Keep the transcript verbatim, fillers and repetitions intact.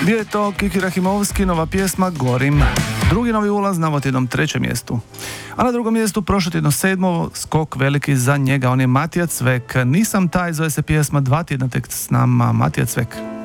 Bio je to Kiki Rahimovski, nova pjesma Gorim. Drugi novi ulaz na ovotjednom trećem mjestu. A na drugom mjestu prošlo tjedno sedmo, skok veliki za njega, on je Matija Cvek. Nisam taj, zove se pjesma, dva tjedna tek s nama Matija Cvek.